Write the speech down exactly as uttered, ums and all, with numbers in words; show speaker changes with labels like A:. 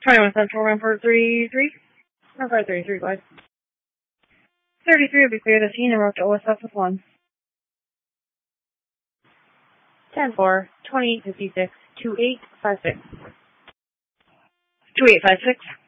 A: twenty-one Central, Rampart three three. Rampart three three, go ahead. thirty-three will be clear the scene and route to O S F with one. ten four, twenty-eight fifty-six, two eight five six. two eight five six.